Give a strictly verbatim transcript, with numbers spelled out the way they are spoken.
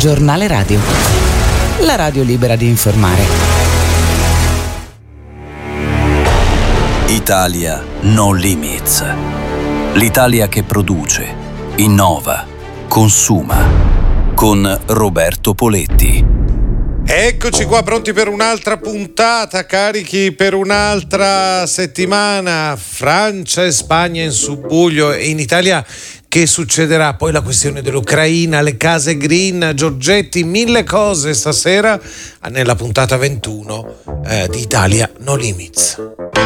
Giornale Radio. La radio libera di informare. Italia No Limits. L'Italia che produce, innova, consuma. Con Roberto Poletti. Eccoci qua pronti per un'altra puntata, carichi per un'altra settimana. Francia e Spagna in subbuglio, e in Italia che succederà? Poi la questione dell'Ucraina, le case green, Giorgetti, mille cose stasera nella puntata ventuno eh, di Italia No Limits.